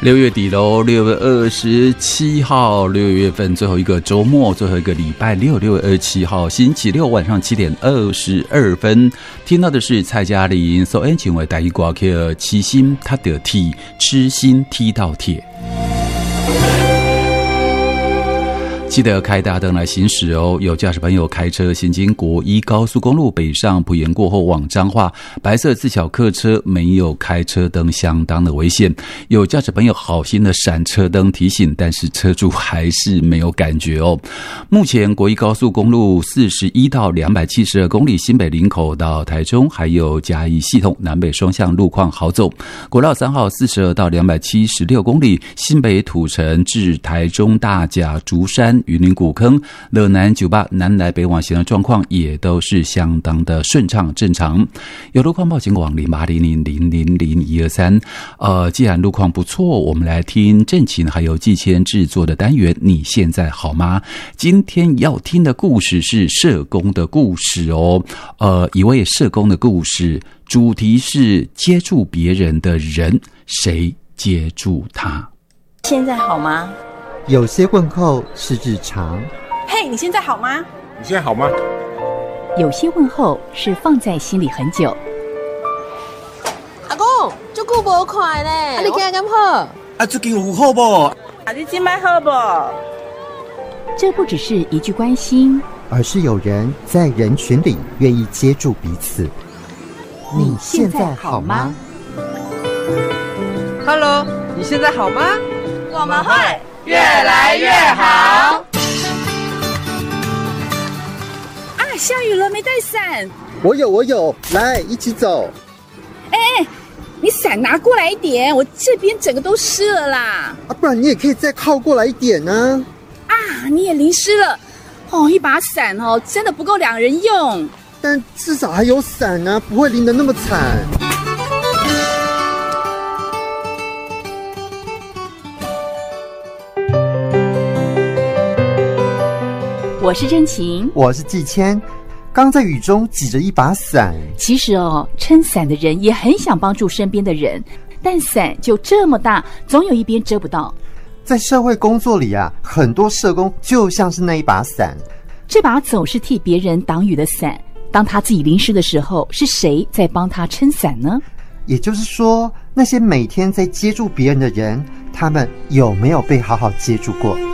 6月底喽，6月27号，6月份最后一个周末，最后一个礼拜六，6月27号星期六晚上7点22分，听到的是蔡嘉玲所演唱的台语歌曲《痴心他得铁，痴心踢到铁》。记得开大灯来行驶哦！有驾驶朋友开车行经国一高速公路北上埔盐过后往彰化，白色自小客车没有开车灯，相当的危险。有驾驶朋友好心的闪车灯提醒，但是车主还是没有感觉哦。目前国一高速公路41到272公里，新北林口到台中，还有嘉义系统南北双向路况好走。国道3号42到276公里，新北土城至台中大甲竹山云林古坑、乐南酒吧南来北往行的状况也都是相当的顺畅正常。有路况报警网0800000123。既然路况不错，我们来听郑琴还有季谦制作的单元你现在好吗？今天要听的故事是社工的故事哦。一位社工的故事，主题是接住别人的人，谁接住他？ 现在好吗？ 有些问候是日常。 嘿，你现在好吗？ 你现在好吗？ 有些问候是放在心里很久。 阿公，这久无看咧，你今日敢好？ 最近有好不？ 你今摆好不？ 这不只是一句关心， 而是有人在人群里愿意接住彼此。你现在好吗 ？Hello， 你现在好吗？ 我们会越来越好。 下雨了没带伞？ 我有，来一起走。 你伞拿过来一点，我这边整个都湿了啦。 不然你也可以再靠过来一点呢。 你也淋湿了。一把伞真的不够2人用。 但至少还有伞啊，不会淋得那么惨。 我是真情， 我是季谦，刚在雨中挤着一把伞。 其实撑伞的人也很想帮助身边的人，但伞就这么大，总有一边遮不到。 在社会工作里啊，很多社工就像是那一把伞。 这把总是替别人挡雨的伞，当他自己淋湿的时候，是谁在帮他撑伞呢？ 也就是说，那些每天在接住别人的人，他们有没有被好好接住过？